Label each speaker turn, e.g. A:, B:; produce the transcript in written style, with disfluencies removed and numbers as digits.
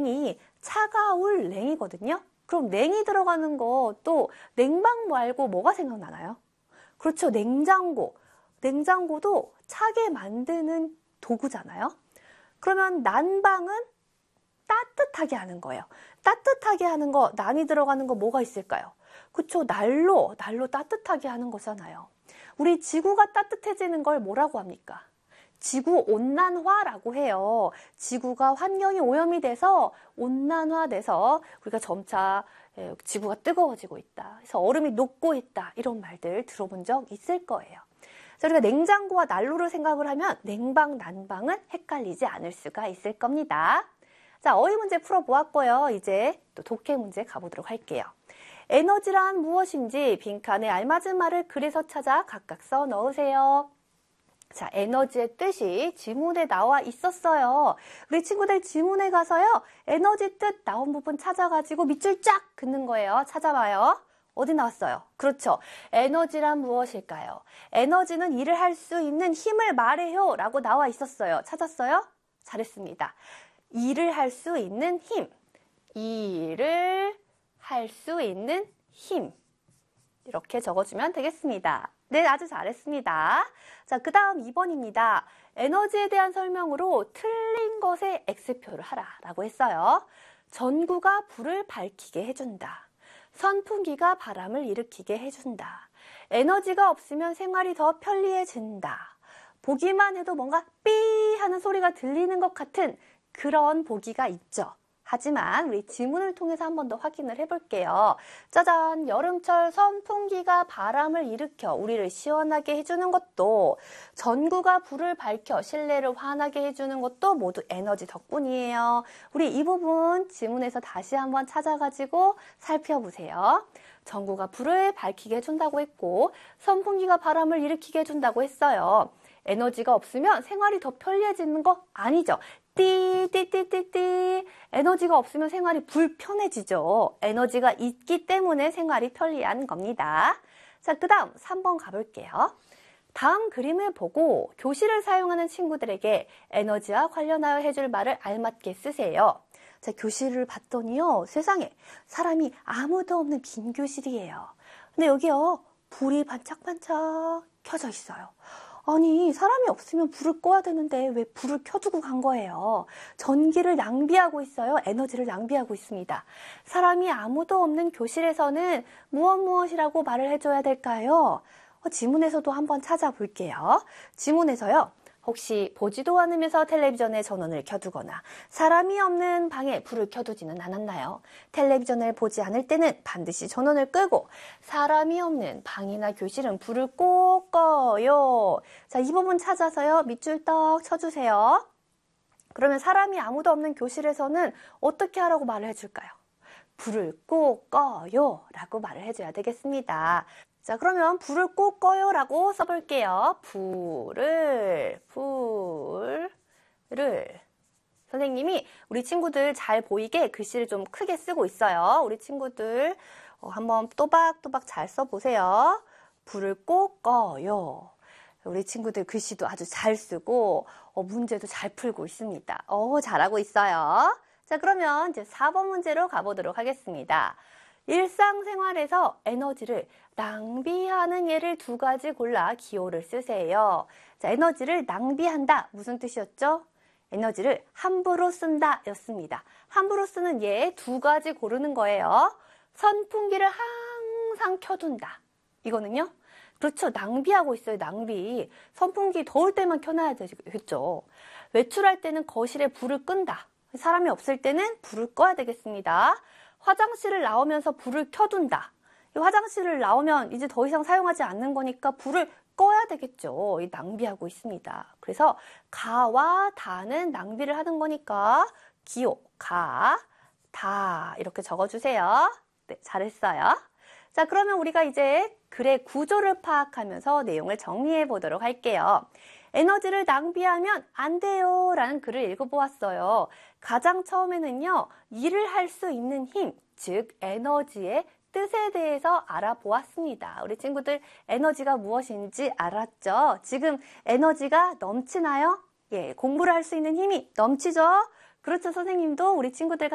A: 냉이 차가울 냉이거든요. 그럼 냉이 들어가는 거 또 냉방 말고 뭐가 생각나나요? 그렇죠. 냉장고. 냉장고도 차게 만드는 도구잖아요. 그러면 난방은 따뜻하게 하는 거예요. 따뜻하게 하는 거, 난이 들어가는 거 뭐가 있을까요? 그쵸, 난로 따뜻하게 하는 거잖아요. 우리 지구가 따뜻해지는 걸 뭐라고 합니까? 지구온난화라고 해요. 지구가 환경이 오염이 돼서 온난화돼서 우리가 점차 지구가 뜨거워지고 있다. 그래서 얼음이 녹고 있다. 이런 말들 들어본 적 있을 거예요. 그래서 우리가 냉장고와 난로를 생각을 하면 냉방, 난방은 헷갈리지 않을 수가 있을 겁니다. 자, 어휘 문제 풀어보았고요. 이제 또 독해 문제 가보도록 할게요. 에너지란 무엇인지 빈칸에 알맞은 말을 그래서 찾아 각각 써 넣으세요. 자, 에너지의 뜻이 지문에 나와 있었어요. 우리 친구들 지문에 가서요. 에너지 뜻 나온 부분 찾아가지고 밑줄 쫙 긋는 거예요. 찾아봐요. 어디 나왔어요? 그렇죠. 에너지란 무엇일까요? 에너지는 일을 할 수 있는 힘을 말해요 라고 나와 있었어요. 찾았어요? 잘했습니다. 일을 할 수 있는 힘. 일을 할 수 있는 힘. 이렇게 적어주면 되겠습니다. 네, 아주 잘했습니다. 자, 그 다음 2번입니다. 에너지에 대한 설명으로 틀린 것에 X표를 하라 라고 했어요. 전구가 불을 밝히게 해준다. 선풍기가 바람을 일으키게 해준다. 에너지가 없으면 생활이 더 편리해진다. 보기만 해도 뭔가 삐 하는 소리가 들리는 것 같은 그런 보기가 있죠. 하지만 우리 지문을 통해서 한 번 더 확인을 해볼게요. 짜잔! 여름철 선풍기가 바람을 일으켜 우리를 시원하게 해주는 것도, 전구가 불을 밝혀 실내를 환하게 해주는 것도 모두 에너지 덕분이에요. 우리 이 부분 지문에서 다시 한번 찾아가지고 살펴보세요. 전구가 불을 밝히게 해준다고 했고 선풍기가 바람을 일으키게 해준다고 했어요. 에너지가 없으면 생활이 더 편리해지는 거 아니죠. 띠띠띠띠띠. 에너지가 없으면 생활이 불편해지죠. 에너지가 있기 때문에 생활이 편리한 겁니다. 자, 그 다음 3번 가볼게요. 다음 그림을 보고 교실을 사용하는 친구들에게 에너지와 관련하여 해줄 말을 알맞게 쓰세요. 자, 교실을 봤더니요. 세상에 사람이 아무도 없는 빈 교실이에요. 근데 여기요. 불이 반짝반짝 켜져 있어요. 아니, 사람이 없으면 불을 꺼야 되는데 왜 불을 켜두고 간 거예요? 전기를 낭비하고 있어요. 에너지를 낭비하고 있습니다. 사람이 아무도 없는 교실에서는 무엇이라고 말을 해줘야 될까요? 지문에서도 한번 찾아볼게요. 지문에서요. 혹시 보지도 않으면서 텔레비전의 전원을 켜두거나 사람이 없는 방에 불을 켜두지는 않았나요? 텔레비전을 보지 않을 때는 반드시 전원을 끄고 사람이 없는 방이나 교실은 불을 꼭 꺼요. 자, 이 부분 찾아서요. 밑줄 떡 쳐주세요. 그러면 사람이 아무도 없는 교실에서는 어떻게 하라고 말을 해줄까요? 불을 꼭 꺼요 라고 말을 해줘야 되겠습니다. 자, 그러면 불을 꼭 꺼요 라고 써볼게요. 불을. 선생님이 우리 친구들 잘 보이게 글씨를 좀 크게 쓰고 있어요. 우리 친구들 한번 또박또박 잘 써보세요. 불을 꼭 꺼요. 우리 친구들 글씨도 아주 잘 쓰고 문제도 잘 풀고 있습니다. 잘하고 있어요. 자, 그러면 이제 4번 문제로 가보도록 하겠습니다. 일상생활에서 에너지를 낭비하는 예를 2가지 골라 기호를 쓰세요. 자, 에너지를 낭비한다. 무슨 뜻이었죠? 에너지를 함부로 쓴다 였습니다. 함부로 쓰는 예 2가지 고르는 거예요. 선풍기를 항상 켜둔다. 이거는요? 그렇죠. 낭비하고 있어요. 낭비. 선풍기 더울 때만 켜놔야 되겠죠. 외출할 때는 거실에 불을 끈다. 사람이 없을 때는 불을 꺼야 되겠습니다. 화장실을 나오면서 불을 켜둔다. 화장실을 나오면 이제 더 이상 사용하지 않는 거니까 불을 꺼야 되겠죠. 낭비하고 있습니다. 그래서 가와 다는 낭비를 하는 거니까 기호, 가, 다 이렇게 적어주세요. 네, 잘했어요. 자, 그러면 우리가 이제 글의 구조를 파악하면서 내용을 정리해 보도록 할게요. 에너지를 낭비하면 안 돼요 라는 글을 읽어보았어요. 가장 처음에는요. 일을 할 수 있는 힘, 즉 에너지의 뜻에 대해서 알아보았습니다. 우리 친구들 에너지가 무엇인지 알았죠? 지금 에너지가 넘치나요? 예, 공부를 할 수 있는 힘이 넘치죠? 그렇죠, 선생님도 우리 친구들과